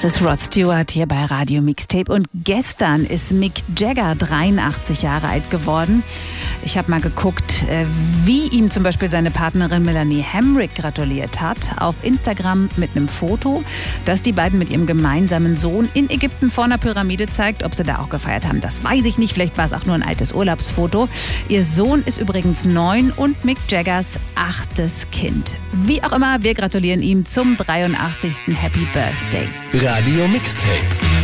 Das ist Rod Stewart hier bei Radio Mixtape. Und gestern ist Mick Jagger 83 Jahre alt geworden. Ich habe mal geguckt, wie ihm zum Beispiel seine Partnerin Melanie Hemrick gratuliert hat. Auf Instagram mit einem Foto, das die beiden mit ihrem gemeinsamen Sohn in Ägypten vor einer Pyramide zeigt. Ob sie da auch gefeiert haben, das weiß ich nicht. Vielleicht war es auch nur ein altes Urlaubsfoto. Ihr Sohn ist übrigens 9 und Mick Jaggers 8. Kind. Wie auch immer, wir gratulieren ihm zum 83. Happy Birthday. Radio Mixtape.